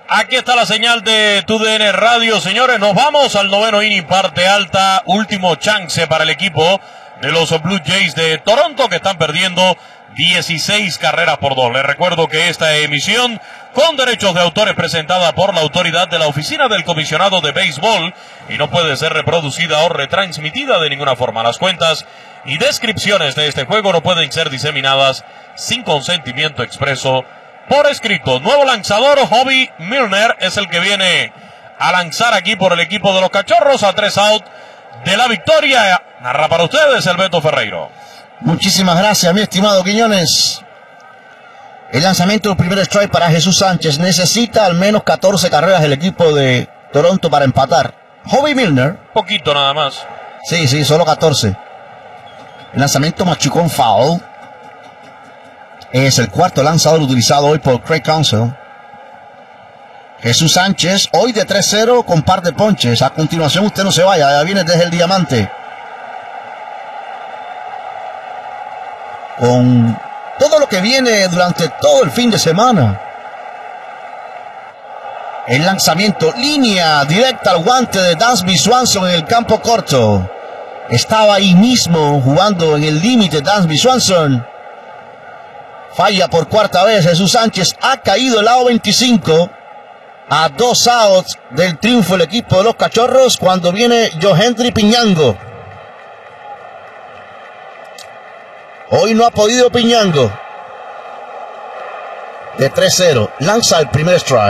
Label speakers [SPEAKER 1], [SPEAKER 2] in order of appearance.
[SPEAKER 1] Aquí está la señal de TUDN Radio, señores. Nos vamos al noveno inning, parte alta. Último chance para el equipo de los Blue Jays de Toronto, que están perdiendo 16 carreras por 2. Les recuerdo que esta emisión, con derechos de autor, es presentada por la autoridad de la Oficina del Comisionado de Béisbol y no puede ser reproducida o retransmitida de ninguna forma. Las cuentas y descripciones de este juego no pueden ser diseminadas sin consentimiento expreso por escrito. Nuevo lanzador, Hoby Milner, es el que viene a lanzar aquí por el equipo de los Cachorros a 3 out de la victoria. Narra para ustedes el Beto Ferreiro.
[SPEAKER 2] Muchísimas gracias, mi estimado Quiñones. El lanzamiento del primer strike para Jesús Sánchez. Necesita al menos 14 carreras el equipo de Toronto para empatar. Hoby Milner.
[SPEAKER 1] Poquito nada más.
[SPEAKER 2] Sí, solo 14. El lanzamiento machucón foul. Es el cuarto lanzador utilizado hoy por Craig Counsell. Jesús Sánchez, hoy de 3-0 con par de ponches. A continuación usted no se vaya, ya viene desde el diamante. Con todo lo que viene durante todo el fin de semana. El lanzamiento, línea directa al guante de Dansby Swanson en el campo corto. Estaba ahí mismo jugando en el límite Dansby Swanson. Falla por cuarta vez. Jesús Sánchez ha caído el lado 25. A 2 outs del triunfo el equipo de los Cachorros cuando viene Johendry Piñango. Hoy no ha podido Piñango. De 3-0. Lanza el primer strike.